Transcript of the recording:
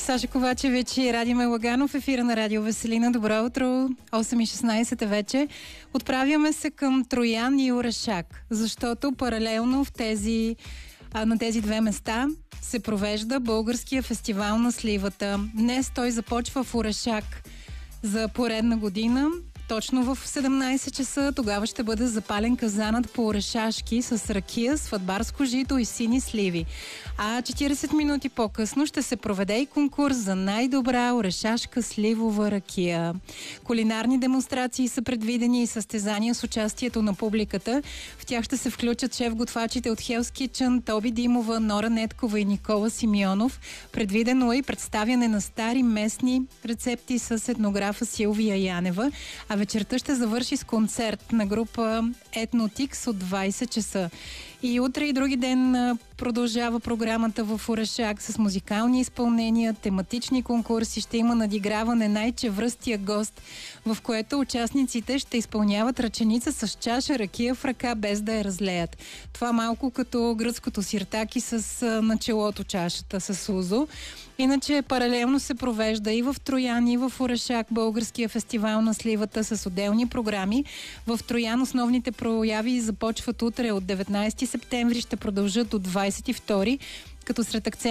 Саша Ковачевич и Ради Мелаганов, ефира на Радио Веселина. Добро утро, 8:16 вече. Отправяме се към Троян и Орешак, защото паралелно на тези две места се провежда Българския фестивал на сливата. Днес той започва в Орешак за поредна година. Точно в 17 часа тогава ще бъде запален казанът по орешашки с ракия, сватбарско жито и сини сливи. А 40 минути по-късно ще се проведе и конкурс за най-добра орешашка сливова ракия. Кулинарни демонстрации са предвидени и състезания с участието на публиката. В тях ще се включат шеф-готвачите от Hell's Kitchen, Тоби Димова, Нора Неткова и Никола Симеонов. Предвидено е и представяне на стари местни рецепти с етнографа Силвия Янева. А вечерта ще завърши с концерт на група Етнотикс от 20 часа. И утре и други ден продължава програмата в Орешак с музикални изпълнения, тематични конкурси. Ще има надиграване най-чевръстия гост, в което участниците ще изпълняват ръченица с чаша ракия в ръка, без да я разлеят. Това малко като гръцкото сиртаки с началото чашата с узо. Иначе паралелно се провежда и в Троян, и в Орешак Българския фестивал на сливата с отделни програми. В Троян основните прояви започват утре от 19 септември, ще продължат до 22, като сред акценти